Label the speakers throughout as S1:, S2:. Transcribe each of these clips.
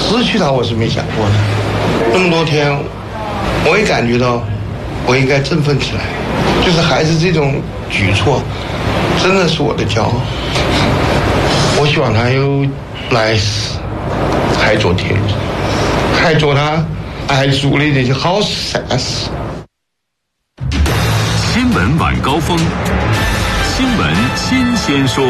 S1: 失去它我是没想过的。那么多天，我也感觉到我应该振奋起来，就是孩子这种举措真的是我的骄傲。我希望他有来世还做天主，还做他爱做的这些好善事。
S2: 新闻晚高峰，新闻新鲜说。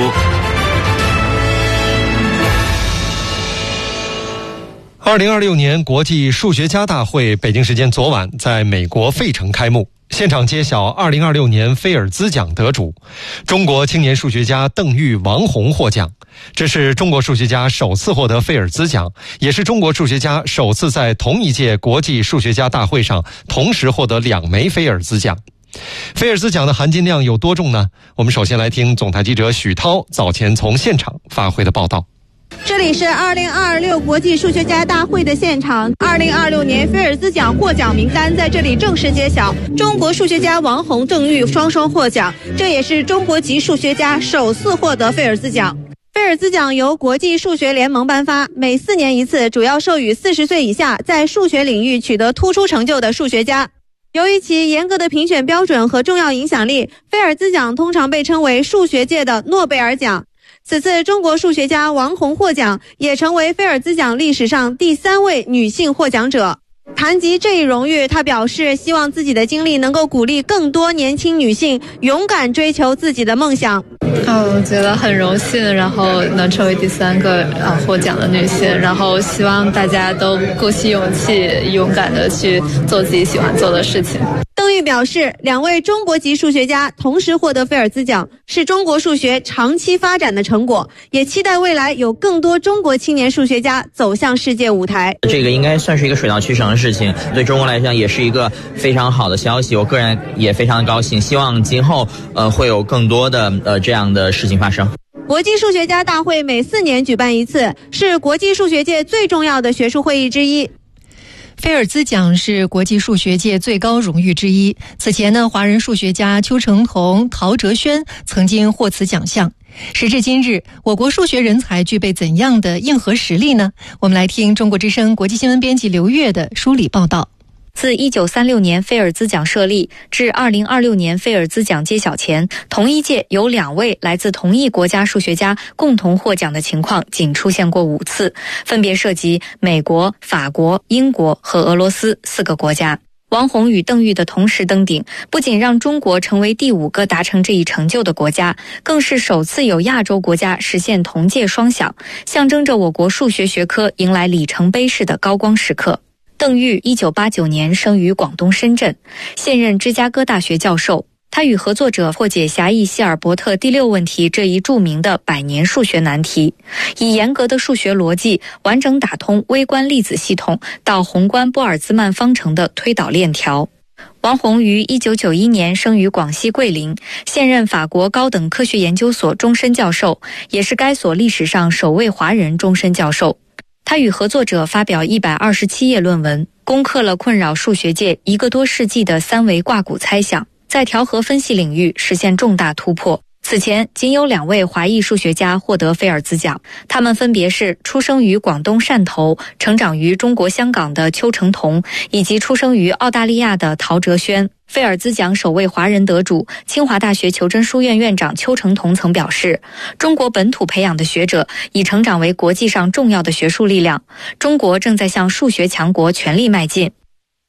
S3: 2026年国际数学家大会北京时间昨晚在美国费城开幕，现场揭晓2026年菲尔兹奖得主，中国青年数学家邓玉、王洪获奖。这是中国数学家首次获得菲尔兹奖，也是中国数学家首次在同一届国际数学家大会上同时获得2枚菲尔兹奖。菲尔兹奖的含金量有多重呢？我们首先来听总台记者许涛早前从现场发回的报道。
S4: 这里是2026国际数学家大会的现场，2026年菲尔兹奖获奖名单在这里正式揭晓，中国数学家王洪、邓玉双双获奖，这也是中国籍数学家首次获得菲尔兹奖。菲尔兹奖由国际数学联盟颁发，每4年一次，主要授予40岁以下在数学领域取得突出成就的数学家。由于其严格的评选标准和重要影响力，菲尔兹奖通常被称为数学界的诺贝尔奖。此次中国数学家王洪获奖，也成为菲尔兹奖历史上第3位女性获奖者。谈及这一荣誉，她表示希望自己的经历能够鼓励更多年轻女性勇敢追求自己的梦想。
S5: 我觉得很荣幸，然后能成为第3个获奖的女性，然后希望大家都鼓起勇气，勇敢的去做自己喜欢做的事情。
S4: 邓玉表示，2位中国籍数学家同时获得菲尔兹奖，是中国数学长期发展的成果，也期待未来有更多中国青年数学家走向世界舞台。
S6: 这个应该算是一个水到渠成的事情，对中国来讲也是一个非常好的消息，我个人也非常高兴，希望今后会有更多的这样的事情发生。
S4: 国际数学家大会每4年举办一次，是国际数学界最重要的学术会议之一。
S7: 菲尔兹奖是国际数学界最高荣誉之一。此前呢，华人数学家邱成桐、陶哲轩曾经获此奖项。时至今日，我国数学人才具备怎样的硬核实力呢？我们来听中国之声国际新闻编辑刘越的梳理报道。
S8: 自1936年菲尔兹奖设立至2026年菲尔兹奖揭晓前，同一届有2位来自同一国家数学家共同获奖的情况仅出现过5次，分别涉及美国、法国、英国和俄罗斯4个国家。王洪与邓玉的同时登顶，不仅让中国成为第5个达成这一成就的国家，更是首次有亚洲国家实现同届双响，象征着我国数学学科迎来里程碑式的高光时刻。邓玉1989年生于广东深圳，现任芝加哥大学教授。他与合作者破解狭义希尔伯特第6问题这一著名的100年数学难题，以严格的数学逻辑完整打通微观粒子系统到宏观波尔兹曼方程的推导链条。王洪于1991年生于广西桂林，现任法国高等科学研究所终身教授，也是该所历史上首位华人终身教授。他与合作者发表127页论文，攻克了困扰数学界1个多世纪的3维挂骨猜想，在调和分析领域实现重大突破。此前仅有2位华裔数学家获得菲尔兹奖，他们分别是出生于广东汕头、成长于中国香港的邱成桐，以及出生于澳大利亚的陶哲轩。菲尔兹奖首位华人得主，清华大学求真书院院长邱成桐曾表示，中国本土培养的学者已成长为国际上重要的学术力量，中国正在向数学强国全力迈进。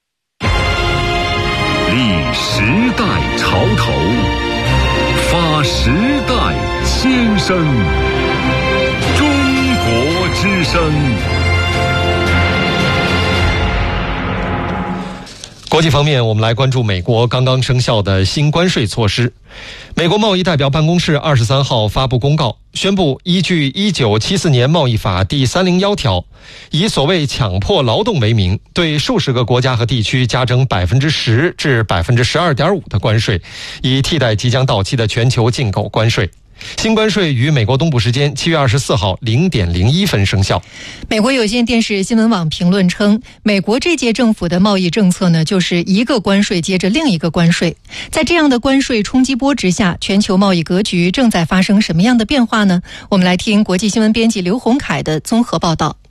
S2: 立时代潮头，发时代先声，中国之声。
S3: 国际方面，我们来关注美国刚刚生效的新关税措施。美国贸易代表办公室23号发布公告，宣布依据1974年贸易法第301条，以所谓强迫劳动为名，对数十个国家和地区加征10%至12.5%的关税，以替代即将到期的全球进口关税。新关税于美国东部时间7月24号0点01分生效。
S7: 美国有线电视新闻网评论称，美国这届政府的贸易政策呢，就是一个关税接着另一个关税。在这样的关税冲击波之下，全球贸易格局正在发生什么样的变化呢？我们来听国际新闻编辑刘洪凯的综合报道。